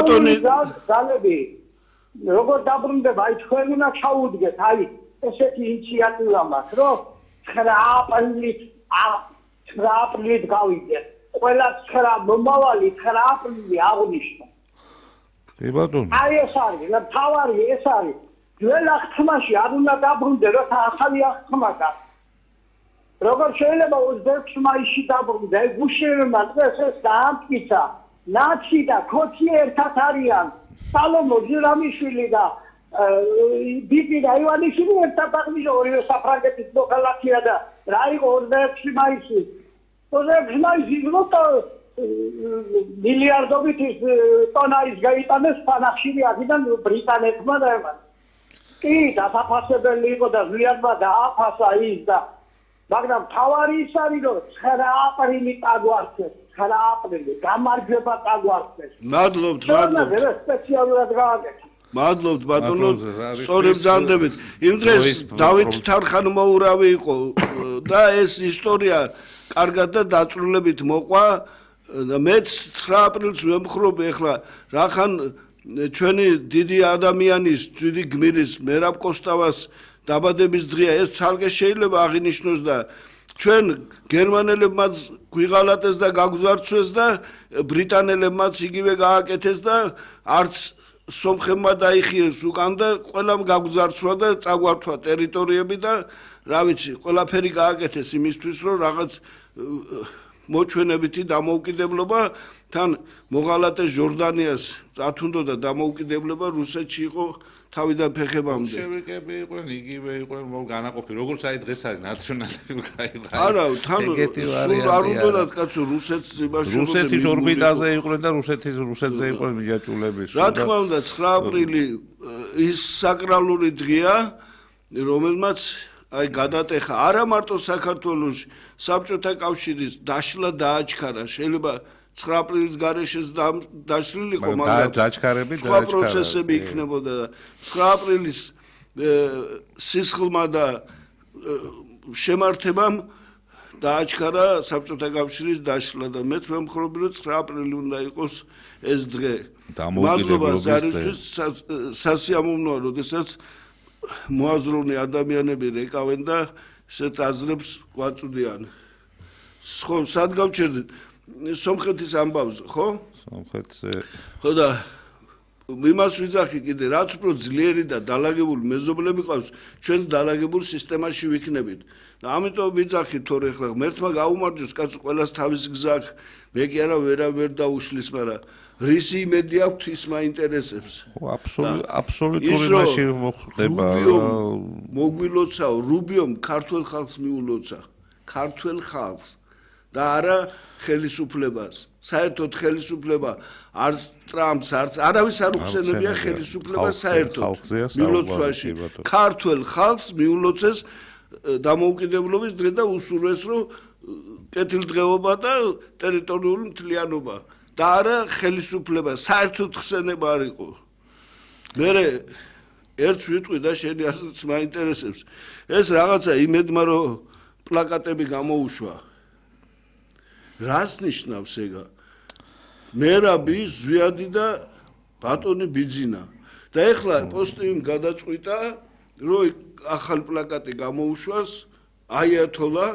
ბატონი ძალები როგორ დაბრუნდება აი თქვენ უნდა ჩაუდგეთ აი ესეთი ინიციატივა მაქვს რომ 9 აპრილით გავიგეთ ყველა 9 მომავალი 9 აპრილი აღნიშნო კი ბატონო აი ეს არის და თავარი ეს არის ძველ აღთქმაში არ უნდა დაბრუნდე რომ ახალი აღთქმა გაქვს როგორ შეიძლება 26 მაისში დაბრუნდე გუშინმა დღეს ეს დაამტკიცა ნაცი და ქოთი ერთად არიან სალომო ჟირამიშვილი და ბიბი და ივანიშვილი ერთად აღნიშნო ორივე საფრანგეთის მოქალაქეა და რა იყო 26 მაისი 26 მაისი როცა მილიარდობით ტონა ის გაიტანეს ფანახშირი აქედან ბრიტანეთმა და ემან კი დასაფასებელი იყო და ზიანმა დააფასა ის და მაგრამ თავარი ის არის რომ 9 აპრილი წაგვარჩეს 9 აპრილი გამარჯვება წაგვარჩეს მადლობთ სპეციალურად გავაკეთე მადლობთ ბატონო სწორებ ძანდებით იმ დღეს დავით თარხანმოურავი იყო და ეს ისტორია კარგად და დაწვრილებით მოყვა და მეც 9 აპრილს ვემხრობ ეხლა რახან ჩვენი დიდი ადამიანის დიდი გმირის მერაბ კოსტავას დაბადების დღეა ეს ცალკე შეიძლება აღინიშნოს და ჩვენ გერმანელებმაც გვიღალატეს და გაგზარცვეს და ბრიტანელებმაც იგივე გააკეთეს და არც სომხებმა დაიხიეს უკან და ყველამ გაგზარცვა და წაგვართვა ტერიტორიები და რა ვიცი ყველაფერი გააკეთეს იმისთვის რომ რაღაც მოჩვენებითი დამოუკიდებლობა თან მოღალატეს ჟორდანიას რა თუნდოდა დამოუკიდებლობა რუსეთში იყო თავიდან ფეხებამდე შევიკები იყვნენ იგივე იყვნენ განაყოფი როგორც აი დღეს არის ნაციონალები გაიყარა არა თან სულ არ უნდათ კაცო რუსეთს იმაში რუსეთის ორბიტაზე იყვნენ და რუსეთზე იყვნენ მიჯაჭულები რა თქმა უნდა 9 აპრილი ის საკრალური დღეა რომელმაც აი გადატეხა არა მარტო საქართველოს საბჭოთა კავშირის დაშლა დააჩქარა შეიძლება 9 აპრილის გარეშეც დაშლილიყო მაგრამ დაჩქარები სხვა პროცესები იქნებოდა 9 აპრილის სისხლმა და შემართებამ დააჩქარა საბჭოთა კავშირის დაშლა და მეც ვემხრობი რომ 9 აპრილი უნდა იყოს ეს დღე მადლობა ზარისთვის სასიამოვნოა როდესაც მოაზროვნე ადამიანები რეკავენ და ესეთ აზრებს გვაწვდიან ხო სად გავჩერდით სომხეთის ამბავს ხო სომხეთზე ხო და იმას ვიძახი კიდე რაც უფრო ძლიერი და დალაგებული მეზობლები ყავს ჩვენს დალაგებულ სისტემაში ვიქნებით და ამიტომ ვიძახი თორე ხლა ღმერთმა გაუმარჯოს კაცო ყველას თავის გზა აქვს მე კი არა ვერ დაუშლის მაგრამ რისი იმედი აქვს ის მაინტერესებს ხო აბსოლუტური მასში მოხდება მოგვილოცაო რუბიომ ქართულ ხალხს მიულოცა ქართულ ხალხს და არა ხელისუფლებას საერთოდ ხელისუფლება არც ტრამპს არც არავის არ უხსენებია ხელისუფლებას საერთოდ მილოცვაში ქართულ ხალხს მიულოცეს დამოუკიდებლობის დღე და უსურვეს რომ კეთილდღეობა და ტერიტორიული მთლიანობა და არა ხელისუფლება საერთოდ ხსენება არ იყო მე ერთს ვიტყვი და შენი ასეც მაინტერესებს ეს რაღაცა იმედმა რომ პლაკატები გამოუშვა რას ნიშნავს ეგა მერაბი ზვიადი და ბატონი ბიძინა და ეხლა პოსტივიმ გადაწყვიტა რომ ახალ პლაკატი გამოუშვას აიათოლა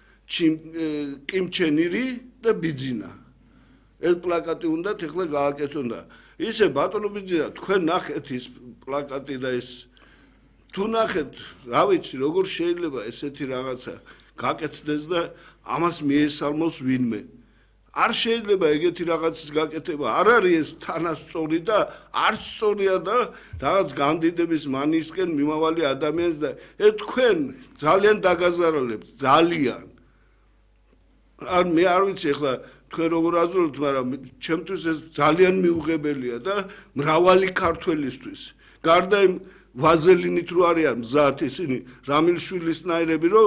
კიმ ჩენ ირი და ბიძინა ეს პლაკატი უნდათ ეხლა გააკეთონ და ისე ბატონო ბიძინა თქვენ ნახეთ ის პლაკატი და ეს თუ ნახეთ რა ვიცი როგორ შეიძლება ესეთი რაღაცა გაკეთდეს და ამას მიესალმოს ვინმე არ შეიძლება ეგეთი რაღაცის გაკეთება არ არის ეს თანასწორი და არც სწორია და რაღაც განდიდების მანისკენ მიმავალი ადამიანს და თქვენ ძალიან დაგაზარალებთ ძალიან არ მე არ ვიცი ახლა თქვენ როგორ აზრობთ მაგრამ ჩემთვის ეს ძალიან მიუღებელია და მრავალი ქართველისთვის გარდა იმ ვაზელინით რო არიან მზად ისინი რამილშვილისნაირები რომ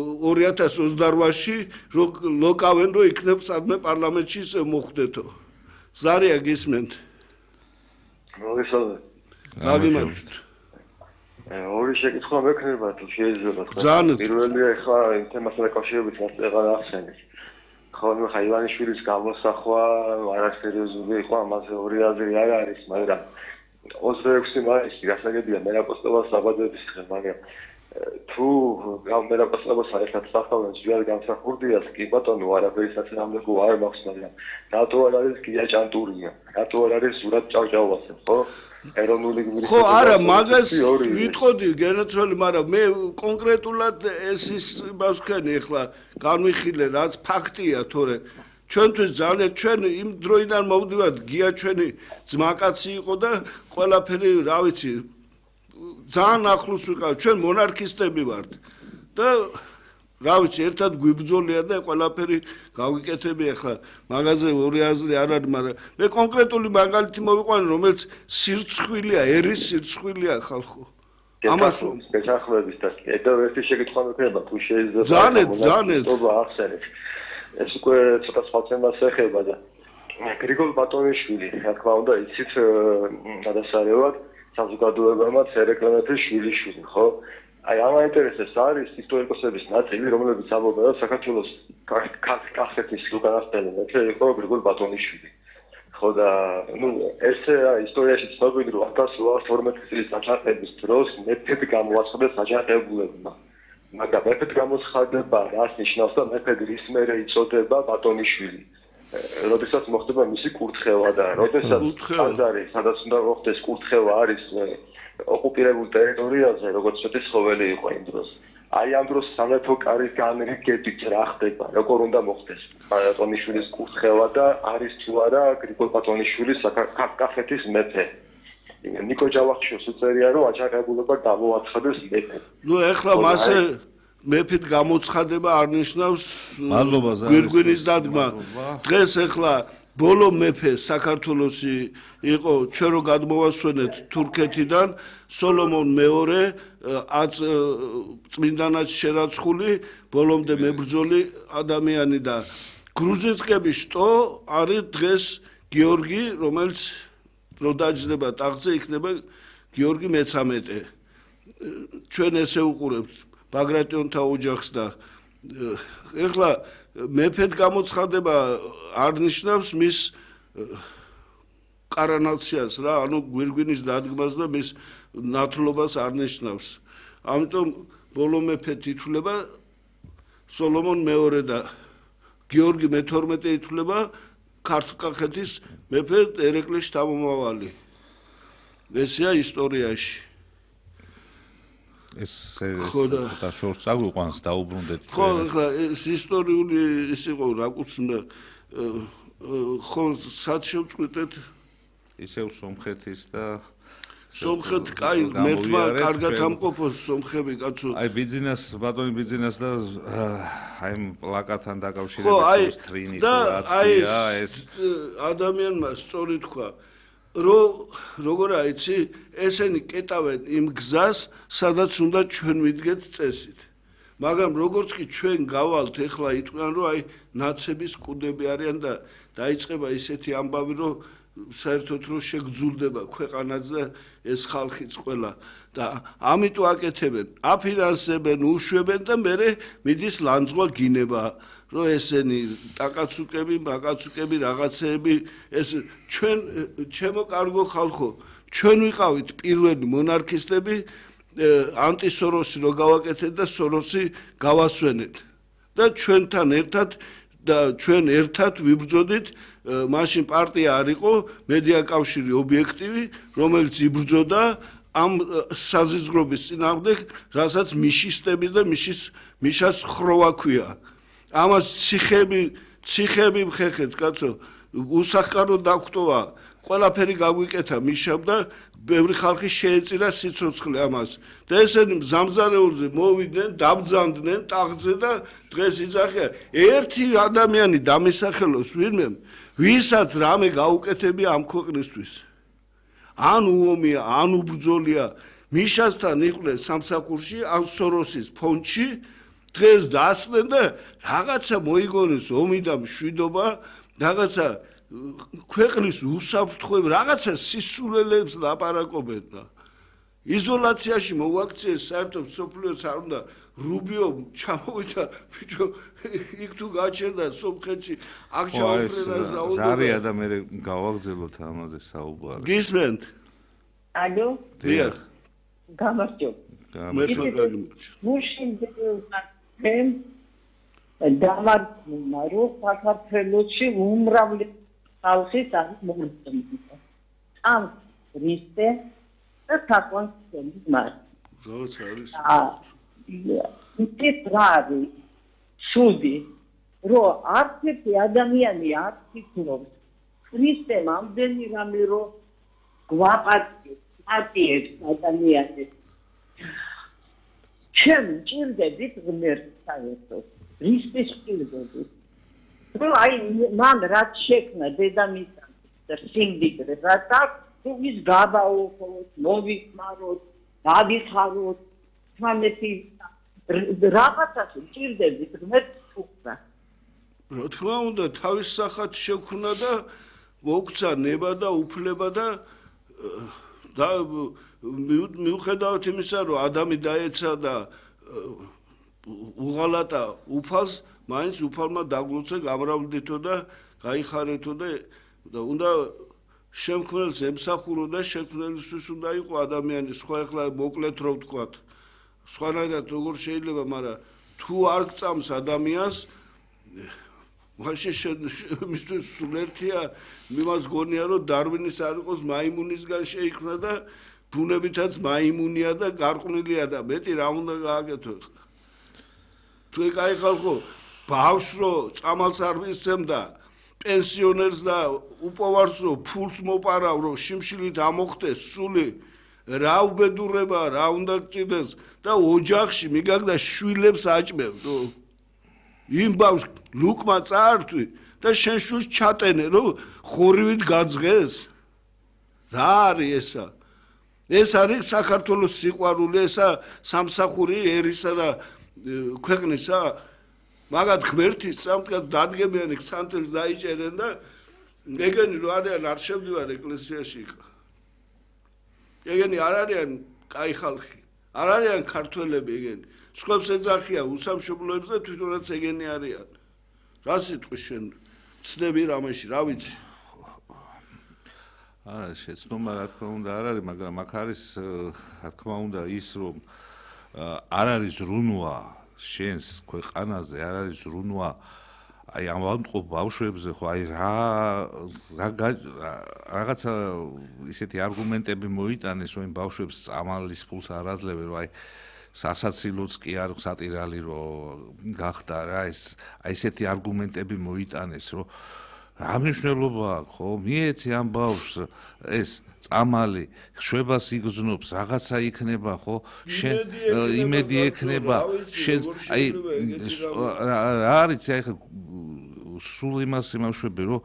2028-ში ლოკავენ რომ იქნებ სადმე პარლამენტში ისე მოხვდეთო ზარია გისმენთ მოგესალმებით ორი შეკითხვა მექნება თუ შეიძლება თქვა პირველია ახლა იმ თემასთან დაკავშირებით რაც აღარ ახსენეთ ხოლმე ხა ივანიშვილის გამოსახვა არასერიოზული იყო, ამაზე ორი აზრი არ არის, მაგრამ 26 მაისში გასაგებია მერაპოსტელას საბაძების დღე, მაგრამ თუ მერაპოსტელას საერთოდ სახალხო ძველ გამსახურდიას კი ბატონო არაფერი საწინააღმდეგო არ მაქვს, მაგრამ რატო არ არის გია ჭანტურია, რატო არ არის ზურაბ ჭავჭავასა, ხო? ეროვნული გმირის ხო არა მაგას ვიტყოდი გენაცვალი, მაგრამ მე კონკრეტულად ეს ის მასქენი ახლა განვიხილე რაც ფაქტია, თორე ჩვენთვის ძალიან ჩვენ იმ დროიდან მოვდივართ გია ჩვენი ძმაკაცი იყო და ყველაფერი რა ვიცი ძალიან ახლოს ვიყავ ჩვენ მონარქისტები ვართ და რა ვიცი ერთად გვიბრძოლია და ყველაფერი გავიკეთები ახლა მაგაზე ორი აზრი არ არის, მაგრამ მე კონკრეტული მაგალითი მოვიყვანე რომელიც სირცხვილია, ერის სირცხვილია ხალხო. ამას გეჩახლების და კიდევ ერთი შეკითხვა მექნება თუ შეიძლება ძალიან ახსენეთ. ეს უკვე ცოტა სხვა თემას ეხება და გრიგოლ ბატონიშვილი, რა თქმა უნდა, იცით გადასარევად საზოგადოებამაც ერეკლემეთის შვილიშვილი, ხო? აი ამაინტერესებს არის ისტორიკოსების ნაწილი, რომლებიც ამბობენ, რომ საქართველოს კახეთის უკანასკნელი მეფე იყო გრიგოლ ბატონიშვილი. ხო და ეს ისტორიაში ცნობილი რომ 1812 წლის აჯანყების დროს მეფედ გამოაცხადეს აჯანყებულებმა. მაგრამ მეფედ გამოცხადება რას ნიშნავს და მეფედ რის მერე იწოდება ბატონიშვილი. როდესაც მოხდება მისი კურთხევა და როდესაც ტაძარი, სადაც უნდა მოხდეს კურთხევა არის ოკუპირებულ ტერიტორიაზე, როგორც ცოტის ხოველი იყო იმ დროს. აი ამ დროს სამეფო კარის განრიგებით რა ხდება, როგორ უნდა მოხდეს ბატონიშვილის კურთხევა და არის თუ არა გრიგოლ ბატონიშვილის კახეთის მეფე. ნიკო ჯავახიშვილს უწერია რომ აჯანყებულება გამოაცხადეს მეფე. ეხლა მასე მეფით გამოცხადება არ ნიშნავს გვირგვინის დადგმა. დღეს ეხლა ბოლო მეფე საქართველოსი იყო ჩვენ რო გადმოვასვენეთ თურქეთიდან სოლომონ მეორე წმინდანად შერაცხული ბოლომდე მებრძოლი ადამიანი და გრუზინსკების შტო არის დღეს გიორგი რომელიც რო დაჯდება ტახტზე იქნება გიორგი მე-13 ჩვენ ესე უყურებთ ბაგრატიონთა ოჯახს და ეხლა მეფედ გამოცხადება არ ნიშნავს მის კარანაციას რა, ანუ გვირგვინის დადგმას და მის ნათლობას არ ნიშნავს. ამიტომ ბოლო მეფედ ითვლება სოლომონ მეორე და გიორგი მე-12 ითვლება ქართლ-კახეთის მეფე ერეკლეს შთამომავალი. ესეა ისტორიაში. ეს და შორს აგვიყვანს დაუბრუნდეთ. ხო, ხა ეს ისტორიული ის იყო რაკუც ხო სად შევწყვიტეთ ისევ სომხეთის და სომხეთ კაი მერთმა კარგად ამყოფოს სომხები კაცო. აი ბიზნეს ბატონი ბიზნეს და აი პლაკატთან დაკავშირებით სტრინი რა ეს ადამიანმა სწორი თქვა როგორ აიცი ესენი კეტავენ იმ გზას სადაც უნდა ჩვენ ვიდგეთ წესით. მაგრამ როგორც კი ჩვენ გავალთ ეხლა იტყვიან რომ აი ნაცების კუდები არიან და დაიწყება ისეთი ამბავი რომ საერთოდ რომ შეგძულდება ქვეყანაც და ეს ხალხიც ყველა და ამიტომ აკეთებენ აფინანსებენ უშვებენ და მერე მიდის ლანძღვა გინება რომ ესენი ტაკაცუკები მაგაცუკები რაღაცეები ეს ჩვენ ჩემო კარგო ხალხო ჩვენ ვიყავით პირველი მონარქისტები ანტისოროსი რო გავაკეთეთ და სოროსი გავასვენეთ და ჩვენთან ერთად და ჩვენ ერთად ვიბრძოდით მაშინ პარტია არ იყო მედია კავშირი ობიექტივი რომელიც იბრძოდა ამ საზიზღრობის წინააღმდეგ რასაც მიშისტები და მიშას ხროვა ქვია ამას ციხები მხეხეთ კაცო უსახკარო დაგვტოვა ყველაფერი გაგვიკეთა მიშამ და ბევრი ხალხი შეეწირა სიცოცხლე ამას და ესენი მზამზარეულზე მოვიდნენ დაბძანდნენ ტახტზე და დღეს იძახია ერთი ადამიანი დამისახელოს ვინმე ვისაც რამე გაუკეთებია ამ ქვეყნისთვის ან უომია ან უბრძოლია მიშასთან იყვნენ სამსახურში ან სოროსის ფონდში დღეს დასწნენ და რაღაცა მოიგონეს ომი და მშვიდობა რაღაცა ქვეყნის უსაფრთხოება რაღაცა სისულელებს ლაპარაკობენ და იზოლაციაში მოვაქციეს საერთოდ სოფლიოს არ უნდა რუბიო ჩამოვიდა ბიჭო იქ თუ გაჩერდა სომხეთში აქ ჩაუფრენას რა უნდა ზარია და მე გავაგზავნოთ ამაზე საუბარი გისმენთ ალო დიახ გამარჯობა მე მაგალითად მუშინ დამარცხმა რომ საქართველოში უმრავლე ხალხი წარმოგიდგენია ამ რისტე და საკონსტიტუციო მას როგორც არის ის რარი სუდი რომ არც ერთი ადამიანი არ ფიქრობს ქრისტემ ამდენი რამე რომ გვაპატიებს ადამიანებს ჩემ ჭირდებით ღმერთს საერთოდ რისტის ჭირდებით რომ აი მან რაც შექმნა დედამისთან და სიმდიდრე რაც აქვს ის გაბაოხოთ მოვიხმაროთ გადიხაროთ თამეთი რაღაცას ჭირდებით ღმერთს თუქრა რა თქმა უნდა თავის სახად შექმნა და მოგცა ნება და უფლება და მიუხედავად იმისა რომ ადამი დაეცა და უღალატა უფალს მაინც უფალმა დაგლოცა გამრავლდითო და გაიხარეთო და უნდა შემქმნელს ემსახურო და შემქმნელისთვის უნდა იყო ადამიანი სხვა ახლა მოკლედ რო ვთქვათ სხვანაირად როგორ შეიძლება მაგრამ თუ არ გწამს ადამიანს მაშინ მისთვის სულ ერთია იმას გონია რომ დარვინის არ იყოს მაიმუნისგან შეიქმნა და ბუნებითაც მაიმუნია და გარყვნილია და მეტი რა უნდა გააკეთო თუ ეკაი ხალხო ბავშვს რო წამალს არ მისცემდა პენსიონერს და უპოვარს რო ფულს მოპარავ რო შიმშილით ამოხდეს სული რა უბედურება რა უნდა გჭირდეს და ოჯახში მიგაგდა შვილებს აჭმევ იმ ბავშვს ლუკმა წაართვი და შენ შვილს ჩატენე რომ ხორივით გაძღეს რა არის ესა ეს არის საქართველოს სიყვარული ესა სამსახური ერისა და ქვეყნისა მაგათ ღმერთის სამდგა დადგებიანი ქსანთელს დაიჭერენ და ეგენი რო არიან არ შევდივარ ეკლესიაში ეგენი არ არიან კაი ხალხი არ არიან ქართველები ეგენი სხვებს ეძახიან უსამშობლოებს და თვითონაც ეგენი არიან რა სიტყვის შენ ცდები რამეში რა ვიცი არა შეცდომა რა თქმა უნდა არ არის მაგრამ აქ არის რა თქმა უნდა ის რომ არ არის რუნვა შენს ქვეყანაზე არ არის რუნვა აი ამ ვამტყობ ბავშვებზე ხო აი რაღაცა ისეთი არგუმენტები მოიტანეს რომ ბავშვებს წამალის ფულს არ აძლევენ რომ აი სასაცილოც კი არ სატირალი რომ გახდა რა ეს აი ესეთი არგუმენტები მოიტანეს რომ რა მნიშვნელობა აქვს ხო მიეცი ამ ბავშვს ეს წამალი შვებას იგზნობს რაღაცა იქნება ხო შენ იმედი ექნება შენ აი რა არის აი ხა სულ იმას იმავშვები რომ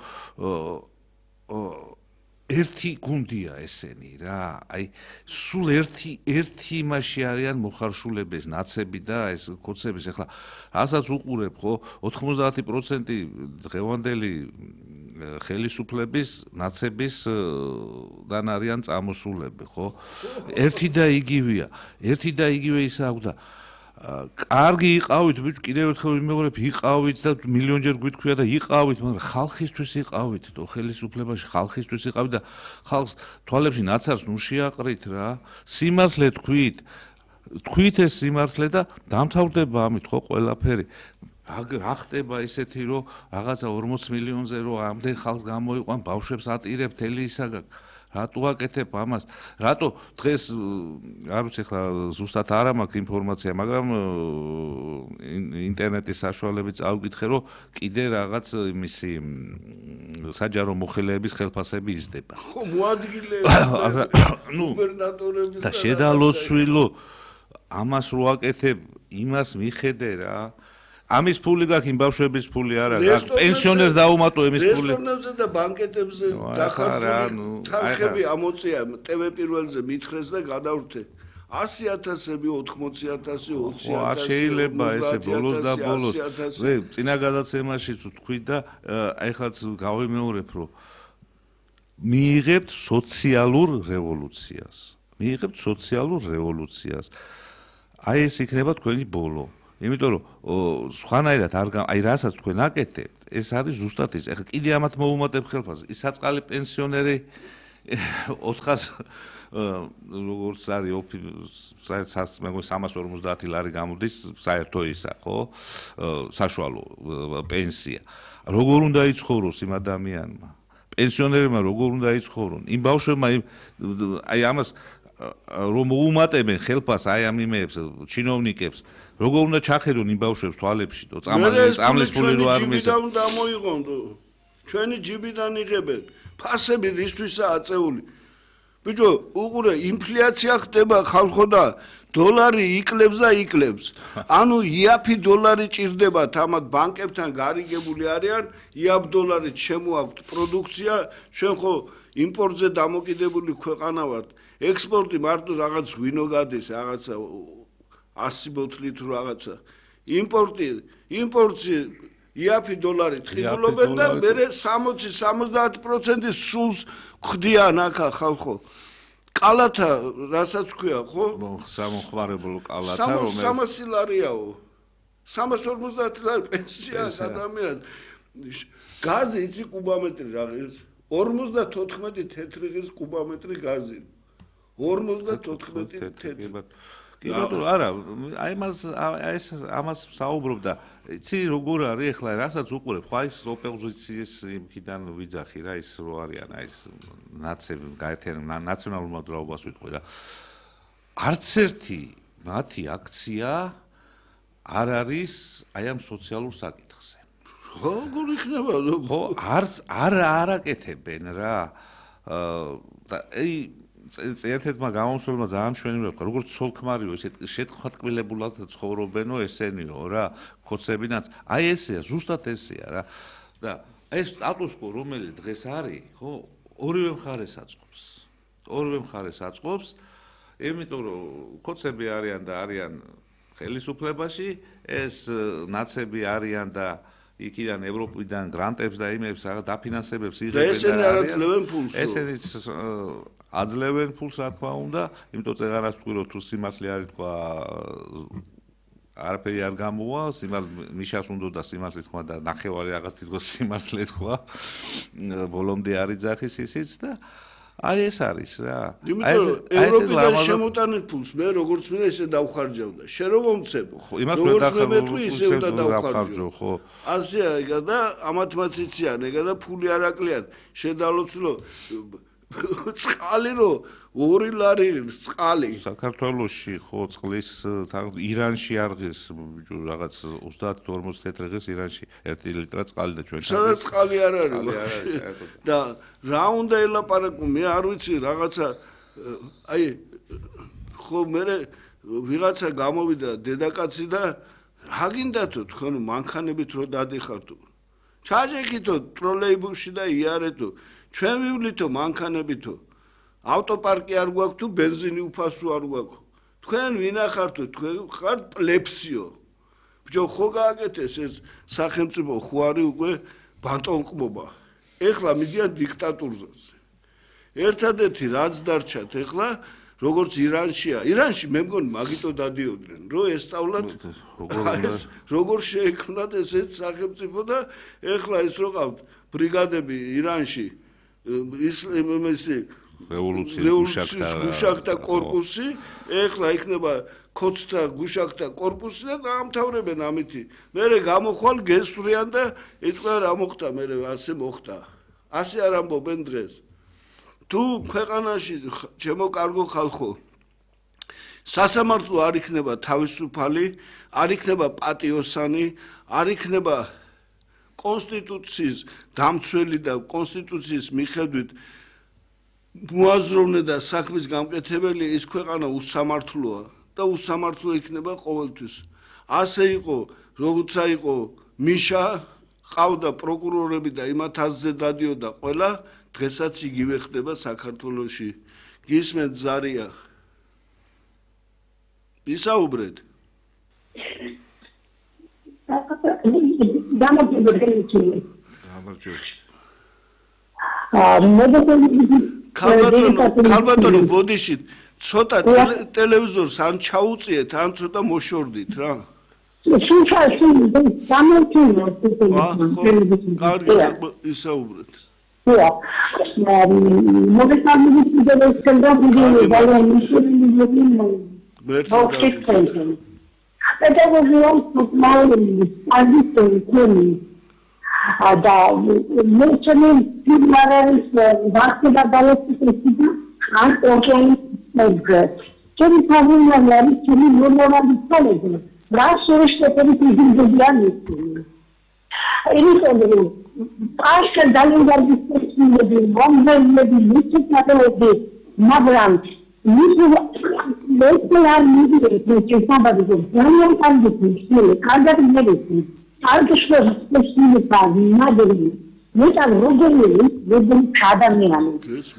ერთი გუნდია ესენი რა აი სულ ერთი იმაში არიან მოხარშულები ეს ნაცები და ეს კოცების ახლა რასაც უყურებ ხო 90% დღევანდელი ხელისუფლების ნაცების დან არიან წამოსულები ხო ერთი და იგივეა ისა აქვს და კარგი იყავით ბიჭო კიდევ ერთხელ ვიმეორებ იყავით და მილიონჯერ გვითქვია და იყავით მაგრამ ხალხისთვის იყავით თო ხელისუფლებაში ხალხისთვის იყავით და ხალხს თვალებში ნაცარს ნუ შეაყრით რა სიმართლე თქვით ეს სიმართლე და დამთავრდება ამით ხო ყველაფერი რა ხდება ისეთი რომ რაღაცა 40 მილიონზე რომ ამდენ ხალხს გამოიყვან ბავშვებს ატირებ თელი ისაგან რატო აკეთებ ამას რატო დღეს არ ვიცი ხა ზუსტად არ მაქვს ინფორმაცია მაგრამ ინტერნეტის საშუალებით წავიკითხე რომ კიდე რაღაც იმისი საჯარო მოხელეების ხელფასები იზრდება ხო მოადგილეები გუბერნატორები და შედალოცვილო ამას რო აკეთებ იმას მიხედე რა ამის ფული გაქვს იმ ბავშვების ფული არა გაქვს პენსიონერს დაუმატო იმის ფული რესტორნებზე და ბანკეტებზე დახარჯული თანხები ამოწია ტვ პირველზე მითხრეს და გადავრთე 100,000-ები 80,000 20,000 არ შეიძლება ესე ბოლოს და ბოლოს ვე წინა გადაცემაშიც ვთქვით და ეხლაც გავიმეორებ რომ მიიღებთ სოციალურ რევოლუციას მიიღებთ სოციალურ რევოლუციას. აი ეს იქნება თქვენი ბოლო. იმიტომ რომ სხვანაირად აი რასაც თქვენ აკეთებთ, ეს არის ზუსტად ის. ეხლა კიდე ამათ მოუმატებ ხელფასს. ის საწყალი პენსიონერი 400 როგორც არის მე 350 ლარი გამოდის საერთო ისა, ხო? საშუალო პენსია. როგორ უნდა იცხოვროს იმ ადამიანმა? პენსიონერმა როგორ უნდა იცხოვრონ? იმ ბავშვებმა აი ამას რომ მოუმატებენ ხელფასს აი ამ იმებს, ჩინოვნიკებს, როგორ უნდა ჩახედონ იმ ბავშვებს თვალებში, წამლის ფული რო არ მისცემ. ჯიბიდან უნდა მოიღონდო. ჩვენი ჯიბიდან იღებენ. ფასები რისთვისაა აწეული? ბიჭო, უყურე, ინფლაცია ხდება ხალხო და დოლარი იკლებს და იკლებს. ანუ იაფი დოლარი ჭირდებათ ამათ ბანკებთან გარიგებული არიან, იაფ დოლარით შემოაქვთ პროდუქცია, ჩვენ ხო იმპორტზე დამოკიდებული ქვეყანა ვართ. ექსპორტი მარტო რაღაც ღვინო გადის, რაღაცა 100 ბოთლით რაღაცა. იმპორტი იაფი დოლარით ხიბლობენ და მერე 60-70% სულს ხდიან აქა ხალხო. კალათა, რასაც ქვია, ხო? სამხმარებლო კალათა, რომელიც 300 ლარიაო. 350 ლარი პენსია ადამიანს. გაზი იცი კუბომეტრი რა ღირს? 54 თეთრი ღირს კუბომეტრი გაზი. 54 თეთრი. კი ბატონო, არა, აი ამას საუბრობდა. იცი როგორ არის ახლა რასაც უყურებ, ხო ის ოპოზიციის იმიდან ვიძახი რა ის რო არიან, აი ეს ნაცები გაერთიანებული ნაციონალურ მოძრაობას ვიტყვი რა. არც ერთი მათი აქცია არ არის აი ამ სოციალურ საკითხზე. როგორ იქნება? ხო, არ აკეთებენ რა. აი ერთ-ერთმა გამომსვლელმა ძალიან მშვენივრად ვთქვა, როგორც ცოლ-ქმარიო, ესეთ შეთქმატკბილებულად ცხოვრობენო ესენიო რა, ხოცებინაც. აი ესეა, ზუსტად ესეა რა. და ეს სტატუს-კვო, რომელიც დღეს არის, ხო, ორივე მხარეს აწყობს. ორივე მხარეს აწყობს, იმიტომ რომ ხოცები არიან და არიან ხელისუფლებაში, ეს ნაცები არიან და იქიდან ევროპიდან გრანტებს და იმებს რაღაც დაფინანსებებს იღებენ და ესენი არ აძლევენ ფულს. ესენიც აძლევენ ფულს, რა თქმა უნდა, იმიტომ წეღარას თქვი რომ თუ სიმართლე არის თქვა არაფერი არ გამოვა, მიშას უნდა და სიმართლე თქვა და ნახევარი რაღაც თითქოს სიმართლე თქვა. ბოლომდე არის ძახის ისიც და აი ეს არის რა. იმიტომ ევროპიდან შემოტანეთ ფულს, მე როგორც მინდა ისე დავხარჯავდა. შენ რომ მომცებ, როგორც მე მეტყვი ისე უნდა დავხარჯო, ხო? ასეა ეგა და ამათმაც იციან, ეგა და ფული არ აკლიან. შედალოცულო წყალი რო 2 ლარი წყალი საქართველოში ხო წყლის ირანში არღის რაღაც 30-40 თეთრი ღირს ირანში 1 ლიტრა წყალი და ჩვენთან სადაც წყალი არ არის და რა უნდა ელაპარაკო მე არ ვიცი რაღაცა აი ხო მე ვიღაცა გამოვიდა დედაკაცი და რა გინდათო თქვენ მანქანებით რო დადიხართო ჩაჯექითო ტროლეიბუსში და იარეთო ჩვენ ვივლითო მანქანებითო ავტოპარკი არ გვაქვს თუ ბენზინი უფასო არ გვაქვს თქვენ ვინახართო თქვენ ხართ პლეფსიო ბიჭო ხო გააკეთეს ეს სახელმწიფო ხო არის უკვე ბანტონყმობა ეხლა მიდიან დიქტატურაზე ერთადერთი რაც დარჩათ ეხლა როგორც ირანშია ირანში მე მგონი მაგიტო დადიოდნენ რომ ესწავლათ როგორ შეექმნათ ესეთ სახელმწიფო და ეხლა ეს რო ყავთ ბრიგადები ირანში ისლამის რევოლუციის გუშაკთა კორპუსი ეხლა იქნება ქოცთა გუშაკთა კორპუსი და დაამთავრებენ ამითი მერე გამოხვალ გესვრიან და ეთქვა რა მოხდა მერე ასე მოხდა ასე არ ამბობენ დღეს თუ ქვეყანაში ჩემო კარგო ხალხო სასამართლო არ იქნება თავისუფალი არ იქნება პატიოსანი არ იქნება კონსტიტუციის დამცველი და კონსტიტუციის მიხედვით მოაზროვნე და საქმის გამკეთებელი ის ქვეყანა უსამართლოა და უსამართლო იქნება ყოველთვის. ასე იყო, როცა იყო მიშა, ყავდა პროკურორები და იმათ აზზე დადიოდა ყველა, დღესაც იგივე ხდება საქართველოში. გისმენთ ზარია. ისაუბრეთ. გამარჯობა. ქალბატონო ბოდიში ცოტა ტელევიზორს ან ჩაუწიეთ ან ცოტა მოშორდით რა სულში გამოვთინო კარგი ისაუბრეთ და მეცნე ფილმარის ვახტება დალოციტი ან ოკეანის ჩემი თავმოყრალი ჩემი მონოვანი ხოლმე რა შეიძლება ისინი ისინი პასკა დალინგარდის პრინციპები მომდენები მიწითალებები მაგრამ მიწითალებები მიწითალებები ძალიან კარგი კარგად მერეთი არქიშლო სპეციალისტი მაგარი მეტად როგორი ადამიანი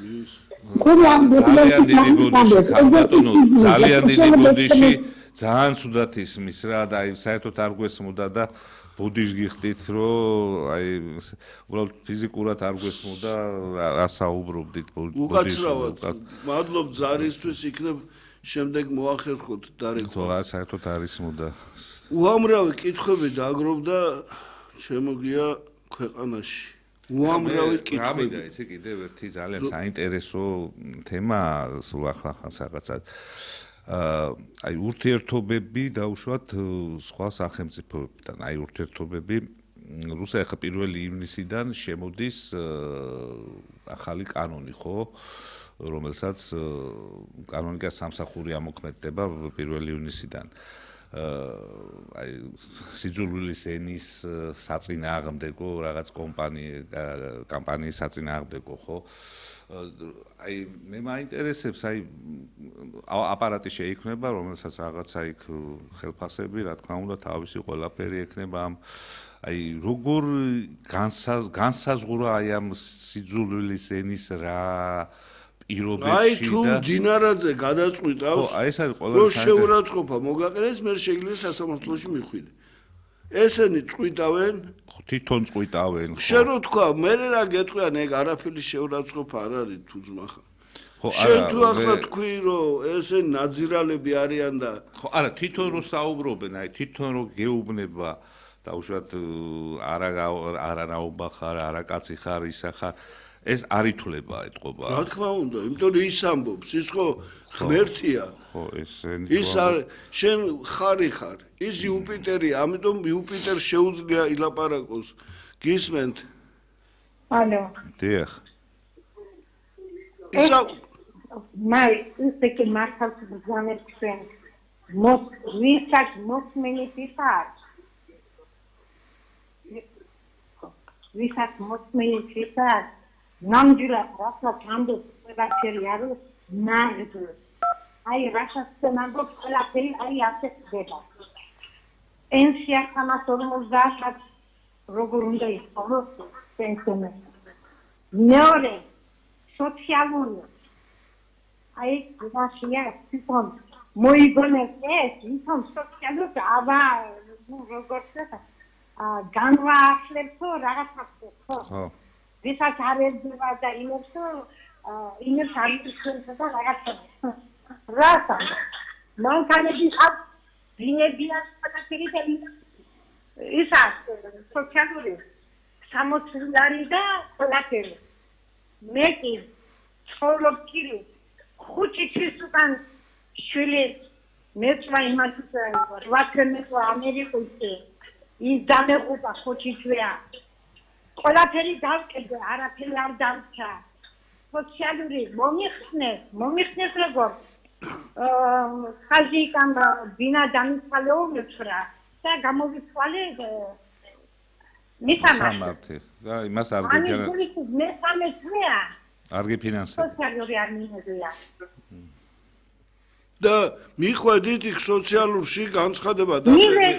ძალიან დიდი ბუდიში ძალიან ცუდად ისმის რა და აი საერთოდ არ გვესმოდა და ბუდიშ გიხდით რომ აი უბრალოდ ფიზიკურად არ გვესმოდა რა საუბრობდით ბუდიშში უკაცრავად მადლობ ზარისთვის იქნებ შემდეგ მოახერხოთ დარეკვა თო არ საერთოდ არ ისმოდა უამრავი კითხვები დააგროვდა შემოგია ქვეყანაში უამრავი კითხვები გამიდა ესე კიდევ ერთი ძალიან საინტერესო თემა სულ ახლა რაღაცა აი ურთიერთობები დაუშვათ სხვა სახელმწიფოებთან აი ურთიერთობები რუსეთს ახლა 1 ივნისიდან შემოდის ახალი კანონი ხო რომელსაც კანონიკა სამსახური ამოქმედდება 1 ივნისიდან აი სიძულვილის ენის საწინააღმდეგო რაღაც კამპანიის საწინააღმდეგო ხო აი მე მაინტერესებს აი აპარატი შეიქმნება რომელსაც რაღაცა იქ ხელფასები რა თქმა უნდა თავისი ყველაფერი ექნება ამ აი როგორ განსაზღვრა აი ამ სიძულვილის ენის რა პირობებში აი თუ დინარაძე გადაწყვიტავს აი ეს არის ყველა რომ შეურაცხყოფა მოგაყენეს მე შეიძლება სასამართლოში მიხვიდე ესენი წყვიტავენ თვითონ წყვიტავენ შენ რო თქვა მე რა გეტყვიან ეგ არაფერი შეურაცხყოფა არ არის თუ ძმახა შენ თუ ახლა თქვი რომ ესენი ნაძირალები არიან და ხო არა თვითონ რო საუბრობენ აი თვითონ რო გეუბნება დაუშვათ არა რაობა ხარ არა კაცი ხარ ისა ხარ ეს არ ითვლება ეთყობა რა თქმა უნდა იმიტომ რომ ის ამბობს ის ხო ღმერთია ხო ის არ შენ ხარი ხარ ის იუპიტერია ამიტომ იუპიტერ შეუძლია ილაპარაკოს გისმენთ ალო დიახ ისა მაი ისეთი მართალს ბრძანებს ჩვენ ვისაც მოსმენით ხარ ვისაც მოსმენით ხარ ნამდვილად რასაც ამბობს ყველაფერი არის ნაკლი აი რასაც ამბობს ყველაფერი აი ასე ხდება პენსია 350 როგორ უნდა იყოს პენსია მეორე სოციალური აი გასია თვითონ მოიგონეს ეს თვითონ სოციალური აბა როგორ ხდება განვაახლებს რაღაცას ხო ვისაც არ ეძება და იმებს არ იწვევს და რაღაცა რაცა მანქანების აქ დინებიან ყველაფერი და ისა სოციალური 60 ლარი და ყველაფერი მე კი ცხოვრობ კირი 5 თვის უკან შვილი მეცვა იმას 8 მეცვა ამერიკაში ის დამეყობა 5 თვეა ყველაფერი დავკიდე, არაფერი არ დავჭა. სოციალური მომიხსნეს როგორ ხაზიკამ ბინა დამიცვალეობებს რა და გამოვიცვალე მისამართი. და იმას არ გიფინანსებს. მე სამეცია. არ გიფინანსებს. სოციალური არ მიიღია. და მიხვედით იქ სოციალურში განცხადება და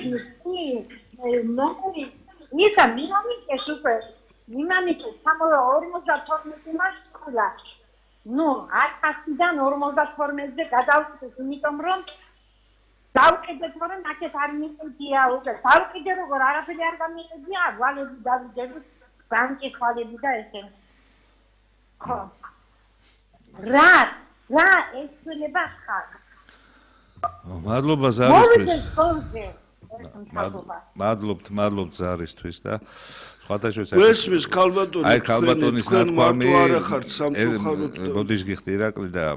ისა მინამიკეს უკვე მინამიკეს 52 მასკულა ნუ 100-დან 52-ზე გადავწყვეტ იმიტომ რომ დავყიდეთ რომ ნაკეთ არ მიყიდია უკვე დავყიდე როგორ არაფერი არ გამიყიდია ვალები დავიძებ ბანკის ხალები და ესე ხო რა ეცვლება ხალხს. მადლობა ზარისთვის. მადლობთ. მადლობთ ზარისთვის და სხვადასხვა გესმის ქალბატონი. აი ქალბატონის ნათქვამი არა ხართ სამწუხაროდ. ბოდიშ გიხდი ირაკლი და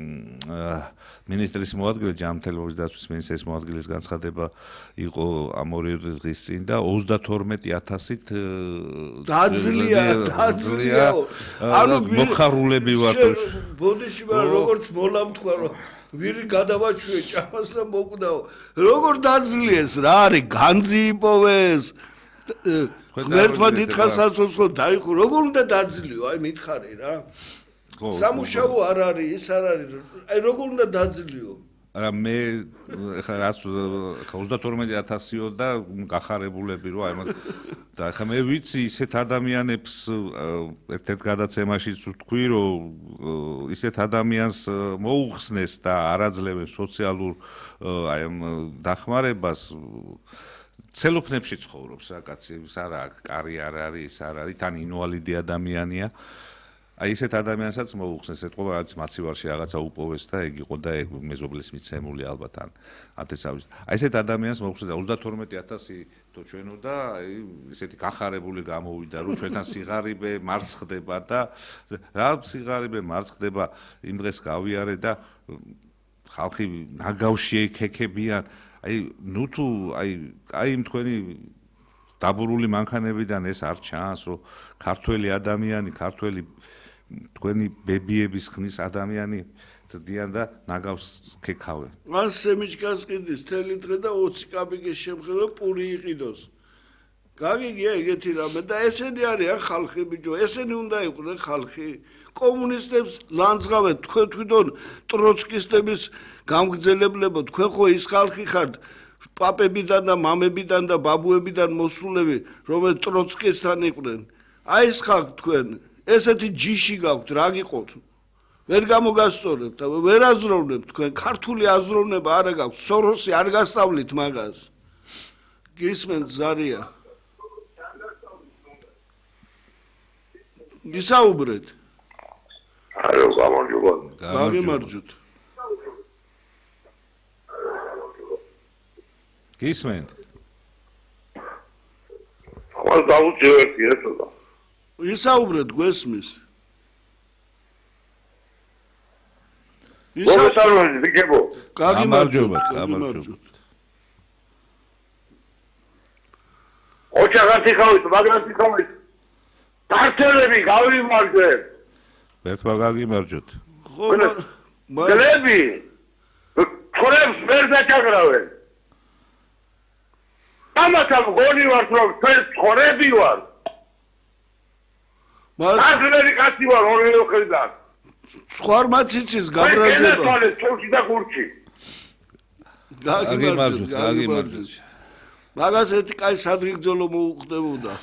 მინისტრის მოადგილე ჯანმრთელობის დაცვის მინისტრის მოადგილის განცხადება იყო ამ 2 დღის წინ და 32000-ით დაძლია. ანუ მოხარულები ვართ. ბოდიში ვარ როგორც მოლამთქვა რომ ვირი გადავაჩვიე ჭამას და მოკვდაო. როგორ დაძლიეს რა არის განძი იპოვეს. ღმერთმა დიდხანს აცოცხლო დაიხო როგორ უნდა დაძლიო აი მითხარი რა. სამუშაო არ არის ის არ არის აი როგორ უნდა დაძლიო. არა მე ხა რას 32000-იო და გახარებულები რო აი და ხა მე ვიცი ისეთ ადამიანებს ერთ-ერთ გადაცემაშიც ვთქვი რომ ისეთ ადამიანს მოუხსნეს და არაძლევენ სოციალურ აი ამ დახმარებას ცელოფნებში ცხოვრობს რა კაცი ის არა კარი არ არის არ არის თან ინვალიდი ადამიანია აი ესეთ ადამიანსაც მოუხსნეს ეთყობა რაც მაცივარში რაღაცა უპოვეს და ეგ იყო და ეგ მეზობლის მიცემული ალბათ ან ათესავით აი ესეთ ადამიანს მოუხსნეს და 32000 თო ჩვენო და აი ესეთი გახარებული გამოვიდა რომ ჩვენთან სიღარიბე მარცხ ხდება და რა სიღარიბე მარცხ ხდება იმ დღეს გავიარე და ხალხი ნაგავში ეკეკებიან აი ნუ თუ აი იმ თქვენი დაბურული მანქანებიდან ეს არ ჩანს რომ ქართველი ადამიანი ქართველი თქვენი ბებიების ხნის ადამიანი ძდიან და ნაგავს ქეკავენ. მან სემიჩკას ყიდის თელი დღე და 20 კაპიკის შემხელო პური იყიდოს. გაგიგია ეგეთი რამე და ესენი არიან ხალხი ბიჭო, ესენი უნდა იყვნენ ხალხი. კომუნისტებს ლანძღავენ თქვენ თვითონ ტროცკისტების გამგრძელებლებო, თქვენ ხო ის ხალხი ხართ პაპებიდან და მამებიდან და ბაბუებიდან მოსულები, რომელიც ტროცკისთან იყვნენ. აი ეს ხალხი თქვენ ესეთი ჯიში გაქვთ, რა გიყოთ? ვერ გამოგასწორებთ და ვერ აზროვნებთ თქვენ ქართული აზროვნება არა გაქვთ, სოროსი არ გასწავლით მაგას. გისმენთ ზარია. გისაუბრეთ. არო გამარჯობა. გამარჯობთ. გისმენთ. ახლა დავუჭერდი ესა. ისაუბრეთ გვესმის. მოგესალმებით, ვიგებო. გამარჯობათ. ოჯახი ხავით, მაგრაცი ხავით. ქართველები გავიმარჯვეთ. ერთმა გაგიმარჯოთ. ხო, გლები. ხორებს ვერ დაჭაგრავენ. ამათამ გონი ვართ რომ თქვენ ხორები ვარ. მაგლები კაცი ვარ ორივე ხედან. სხვარმაც იცის გაბრაზება. ეს ეს თურქი და გურჩი. გაგიმარჯოთ. მაგას ერთი კაი სადღიგძოლო მოუხდებოდა.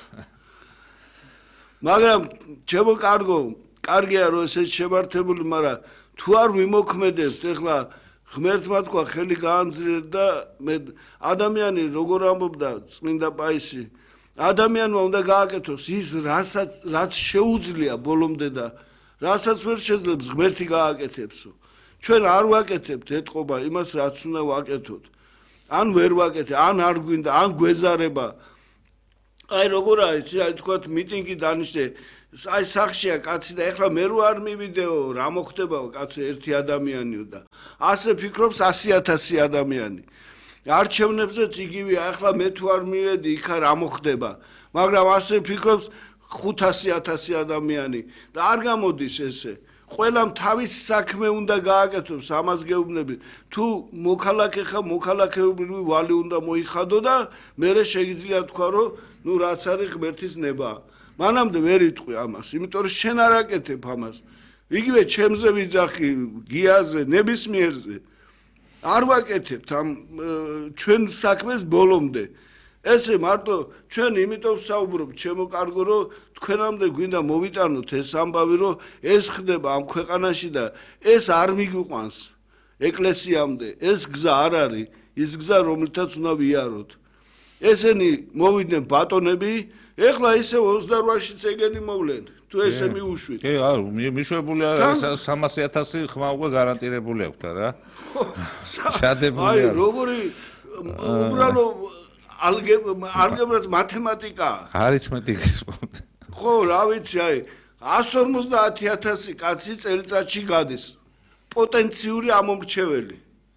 მაგრამ ჩემო კარგო, კარგია რომ ესეც შემართებული, მაგრამ თუ არ ვიმოქმედებთ, ეხლა ღმერთმა თქვა ხელი გაანძლიერეთ და მე ადამიანი როგორ ამბობდა წმინდა პაისი, ადამიანმა უნდა გააკეთოს ის რაც შეუძლია ბოლომდე და რასაც ვერ შეძლებს ღმერთი გააკეთებსო. ჩვენ არ ვაკეთებთ ეთყობა იმას რაც უნდა ვაკეთოთ. ან ვერ ვაკეთე, ან არ გვინდა, ან გვეზარება. აი როგორ არის, აი თქვათ მიტინგი დანიშნე, აი სახშია კაცი და ეხლა მე რო არ მივიდეო, რა მოხდებაო კაცი ერთი ადამიანიო და ასე ფიქრობს 100,000 ადამიანი. არჩევნებზეც იგივეა, ეხლა მე თუ არ მივედი, იქ რა მოხდება. მაგრამ ასე ფიქრობს 500,000 ადამიანი და არ გამოდის ესე. ყველამ თავის საქმე უნდა გააკეთოს, ამას გეუბნები. თუ მოქალაქე ხარ, მოქალაქეობრივი ვალი უნდა მოიხადო და მერე შეიძლება თქვა, რომ ნუ რაც არის ღმერთის ნება. მანამდე ვერ იტყვი ამას, იმიტომ რომ შენ არ აკეთებ ამას. იგივე ჩემზე ვიძახი, გიაზე, ნებისმიერზე. არ ვაკეთებთ ამ ჩვენ საქმეს ბოლომდე. ესე მარტო ჩვენ იმიტომ ვსაუბრობთ, ჩემო კარგო, რომ თქვენამდე გვინდა მოვიტანოთ ეს ამბავი, რომ ეს ხდება ამ ქვეყანაში და ეს არ მიგვიყვანს ეკლესიამდე. ეს გზა არ არის, ის გზა, რომელთაც უნდა ვიაროთ. ესენი მოვიდნენ ბატონები, ეხლა ისე 28-შიც ეგენი მოვლენ. თუ ესე მიუშვით. კი, არ მიშვებული არა 300,000 ხმა უკვე გარანტირებული აქვს რა. შადებული აი, არა. როგორი უბრალო ალგებრა მათემატიკაა. არითმეტიკის. ხო, რა ვიცი, აი 150,000 კაცი წელიწადში გადის. პოტენციური ამომრჩეველი.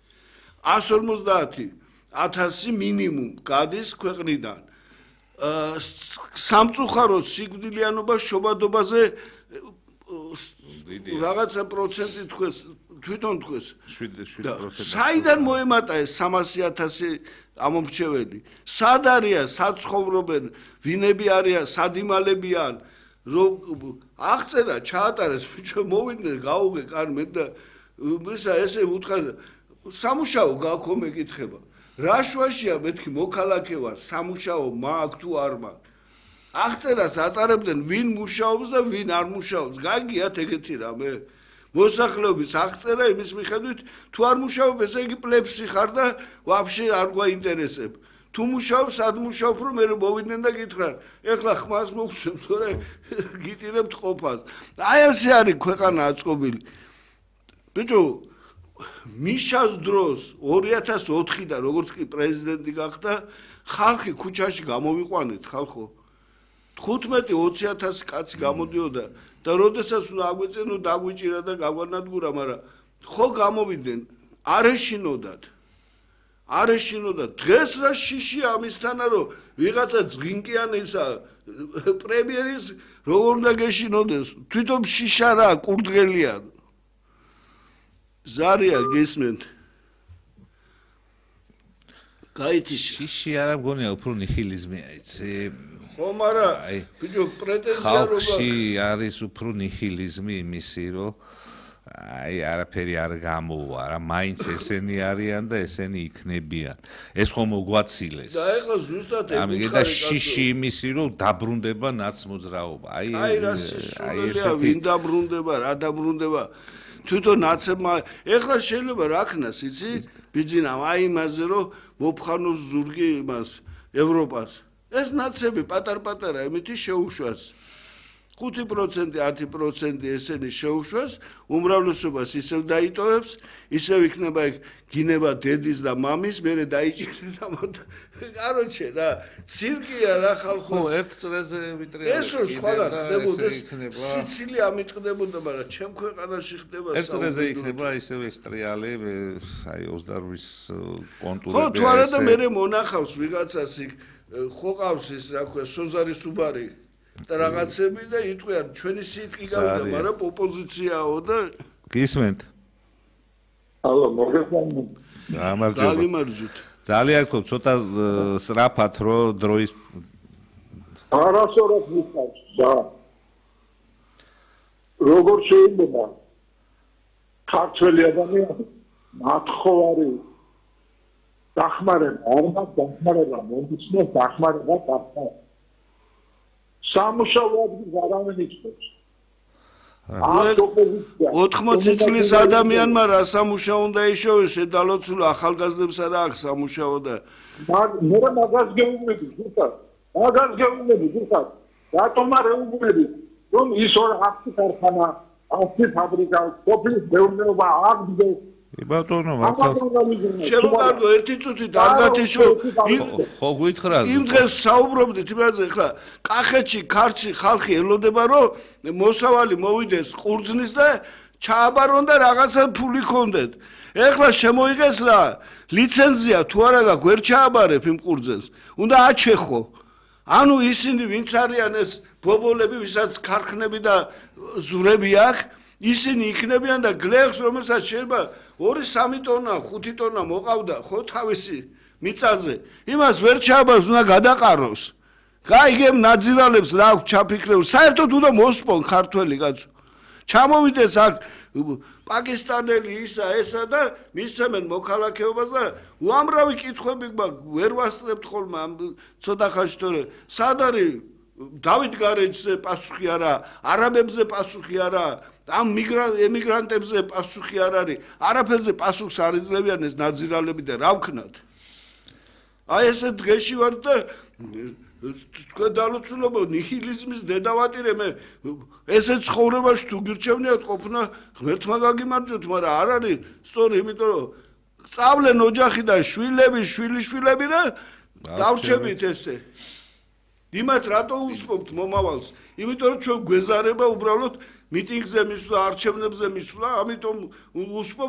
150,000 მინიმუმ გადის ქვეყნიდან. სამწუხაროდ სიკვდილიანობა შობადობაზე რაღაცა პროცენტი თქვეს, თვითონ თქვეს. 7%. საიდან მოემატა ეს 300,000 ამომრჩეველი? სად არიან, სად ცხოვრობენ, ვინები არიან, სად იმალებიან? აღწერა, ჩაატარეს, ბიჭო, მოვიდნენ, გაუღე კარმეთ და ისა ესე უთხრა, სამუშაო გაქვო მეკითხება. რა შვაშია მეთქი მოქალაქე ვარ, სამუშაო მაქვს თუ არ მაქვს. აღწერას ატარებდნენ ვინ მუშაობს და ვინ არ მუშაობს. გაგიათ ეგეთი რამე? მოსახლეობის აღწერა იმის მიხედვით თუ არ მუშაობ, ესე იგი პლებსი ხარ და ვაფშე არ გვაინტერესებ. თუ მუშაობ, სად მუშაობ, რომ მე მოვიდნენ და გითხრან, ეხლა ხმას მოგცემ, თორე გიტირებთ ყოფას. აი ასე არის ქვეყანა აწყობილი. ბიჭო, მიშას დროს 2004-დან როგორც კი პრეზიდენტი გახდა, ხალხი ქუჩაში გამოვიყვანეთ, ხალხო. 15-20,000 კაცი გამოდიოდა და როდესაც უნდა აგვეწენო, დაგვიჭირა და გაგვანადგურა, მაგრამ ხო გამოვიდნენ, არ ეშინოდათ. არ ეშინოდათ. დღეს რა შიშია ამისთანა, რომ ვიღაცა ზღინკიანისა პრემიერის როგორ უნდა გეშინოდეს, თვითონ შიშა რა, კურდღელია. ზარია გესმენთ. გაითიშა. შიში არა მგონია, უფრო ნიჰილიზმია, იცი. ხო, მაგრამ ბიჭო, პრეტენზია რომ ხალხში არის უფრო ნიჰილიზმი იმისი, რომ აი არაფერი არ გამოვა, რა მაინც ესენი არიან და ესენი იქნებიან. ეს ხომ მოგვაცილეს. და ეხლა ზუსტად ეგ ამიტომ და შიში იმისი, რომ დაბრუნდება ნაცმოძრაობა. აი რა სისულელია, ვინ დაბრუნდება, რა დაბრუნდება. თვითონ ნაცებმა ეხლა შეიძლება რა ქნას, იცი? ბიძინა აი იმაზე, რომ მოფხანოს ზურგი იმას ევროპას. ეს ნაცები პატარ-პატარა ემეთი შეუშვას. 5%, 10% ესენი შეუშვას, უმრავლესობას ისევ დაიტოვებს, ისევ იქნება ეგ გინება დედის და მამის, მერე დაიჭირენ ამათ. კაროჩე რა, ცირკია რა ხალხო. ხო, ერთ წრეზე ვიტრიალებ. ეს რო სხვაგან ხდებოდეს, სიცილია ამიტყდებოდა, მაგრამ ჩემ ქვეყანაში ხდება ერთ წრეზე იქნება ისევ ეს ტრიალი, აი 28-ის კონტურები. ხო, თუ არა და მერე მონახავს ვიღაცას იქ ხო ყავს ის რა ქვია, სოზარი სუბარი. და რაღაცები და იტყვიან ჩვენი სიტყვი გავიდა, მაგრამ ოპოზიციაო და გისმენთ. ალო, მოგესალმებით. გამარჯობთ. ძალიან გქონდ ცოტა სწრაფად რო დროის არასოდეს მისწავს და როგორ შეიძლება ქართველი ადამიანი მათხოვარი დახმარება, არ მაქვს დახმარება, მომწონს დახმარება გახდა. სამუშაო ადგილს არავინ იცნობს. 80 წლის ადამიანმა რა სამუშაო უნდა იშოვოს, შედალოცულ ახალგაზრდებს არა აქვს სამუშაო და მე მაგას გეუბნები, ზუსტად. მაგას გეუბნები, ზუსტად. რატომ არ ეუბნები, რომ ის ორ ახალი ქარხანა, ახალი ფაბრიკა, სოფლის მეურნეობა აღდგეს. ბატონო, მართლა შემოგარგო ერთი წუთი დარგათიშო ხო გითხრათ იმ დღეს საუბრობდით იმაზე, ხლა კახეთში ქართში ხალხი ელოდება, რომ მოსავალი მოვიდეს ყურძნის და ჩააბარონ და რაღაცა ფული ქონდეთ. ეხლა შემოიღეს რა, ლიცენზია თუ არა გაქვს, ვერ ჩააბარებ იმ ყურძენს. უნდა აჩეხო. ანუ ისინი ვინც არიან ეს ბობოლები, ვისაც ქარხნები და ზურები აქვს, ისინი იქნებიან და გლეხს, რომელსაც შეიძლება 2-3 ტონა, 5 ტონა მოყავდა ხო თავისი მიწაზე. იმას ვერ ჩააბაროს, უნდა გადაყაროს. გაიგებ ნაძირალებს რა აქვს ჩაფიქრებული. საერთოდ უნდა მოსპონ ქართველი კაცო. ჩამოვიდეს აქ პაკისტანელი ისა ესა და მისცემენ მოქალაქეობას და უამრავი კითხვები გვაქვს, ვერ ვასწრებთ ხოლმე ამ ცოტა ხანში, თორე სად არის დავით გარეჯზე პასუხი არა, არაბებზე პასუხი არა, ამ ემიგრანტებზე პასუხი არ არის, არაფერზე პასუხს არ იძლევიან ეს ნაძირალები და რა ვქნათ. აი ესე დღეში ვარ და თქვენ დალოცულობო ნიჰილიზმის დედავატირე მე ესე ცხოვრებაში თუ გირჩევნიათ ყოფნა ღმერთმა გაგიმარჯვოთ, მაგრამ არ არის სწორი, იმიტომ რომ წავლენ ოჯახიდან შვილები, შვილიშვილები და დავრჩებით ესე. იმათ რატო უსხობთ მომავალს? იმიტომ რომ ჩვენ გვეზარება უბრალოდ მიტინგზე მისვლა, არჩევნებზე მისვლა, ამიტომ უსხობთ